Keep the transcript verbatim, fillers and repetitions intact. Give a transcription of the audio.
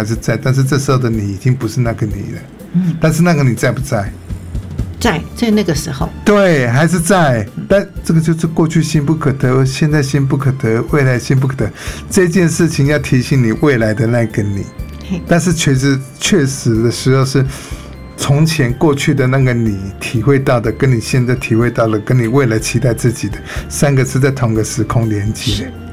还是在，但是这时候的你已经不是那个你了。嗯，但是那个你在不在？ 在，在那个时候， 对，还是在。但这个就是过去心不可得，现在心不可得，未来心不可得。这件事情要提醒你未来的那个你，但是确实确实的时候是从前过去的那个你体会到的，跟你现在体会到的，跟你未来期待自己的三个是在同个时空连接。